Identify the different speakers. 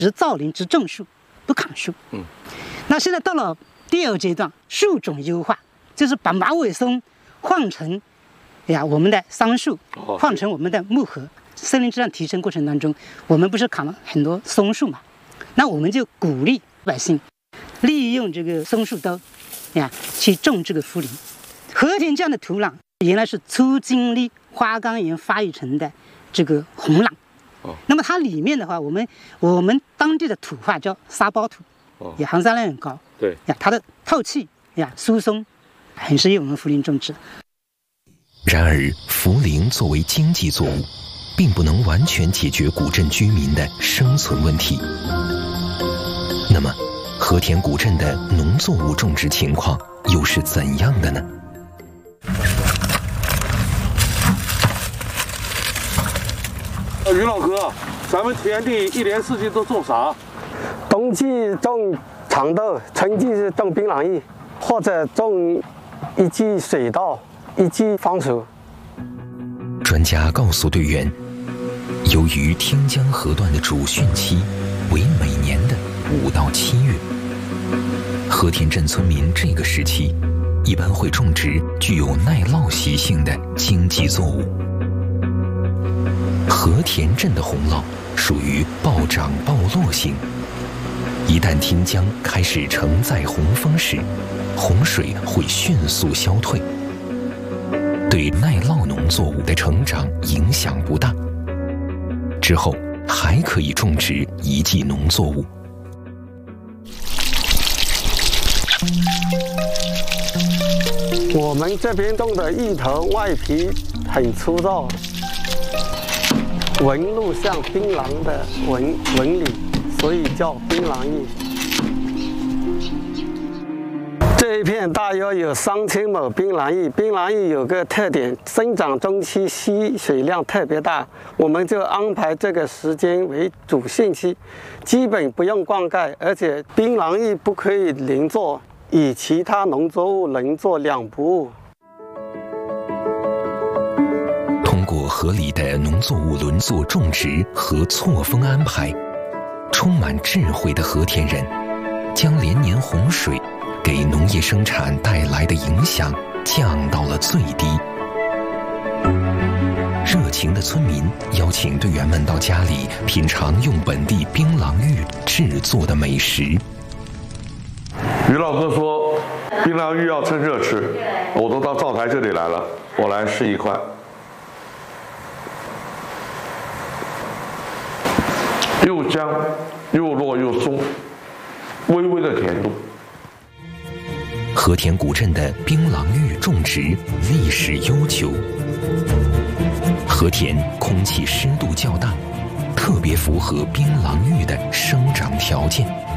Speaker 1: 只造林只种树，不砍树。那现在到了第二阶段，树种优化，就是把马尾松换成我们的桑树，换成我们的木荷。森林质量提升过程当中，我们不是砍了很多松树嘛？那我们就鼓励百姓利用这个松树刀去种这个茯苓。和田这样的土壤原来是粗茎粒花岗岩发育成的这个红壤。那么它里面的话，我们当地的土话叫沙包土，含沙量很高。
Speaker 2: 对
Speaker 1: 它的透气疏松，很适宜我们茯苓种植。
Speaker 3: 然而，茯苓作为经济作物，并不能完全解决古镇居民的生存问题。那么，和田古镇的农作物种植情况又是怎样的呢？
Speaker 2: 于老哥，咱们田地一年四季都种啥？
Speaker 4: 冬季种长豆，春季是种槟榔叶，或者种一季水稻，一季番薯。
Speaker 3: 专家告诉队员，由于汀江河段的主汛期为每年的5到7月，和田镇村民这个时期一般会种植具有耐涝习性的经济作物。和田镇的洪涝属于暴涨暴落型，一旦汀江开始承载洪峰时，洪水会迅速消退，对耐涝农作物的成长影响不大。之后还可以种植一季农作物。
Speaker 4: 我们这边种的芋头外皮很粗糙，纹路像槟榔的纹理，所以叫槟榔叶。这一片大约有3000亩槟榔叶。槟榔叶有个特点，生长中期吸水量特别大，我们就安排这个时间为主汛期，基本不用灌溉，而且槟榔叶不可以轮作，与其他农作物轮作两不误。
Speaker 3: 通过合理的农作物轮作种植和错峰安排，充满智慧的和田人将连年洪水给农业生产带来的影响降到了最低。热情的村民邀请队员们到家里品尝用本地槟榔芋制作的美食。
Speaker 2: 于老哥说，槟榔芋要趁热吃，我都到灶台这里来了，我来试一块。又香又糯又松，微微的甜度。
Speaker 3: 和田古镇的槟榔芋种植历史悠久。和田空气湿度较大，特别符合槟榔芋的生长条件。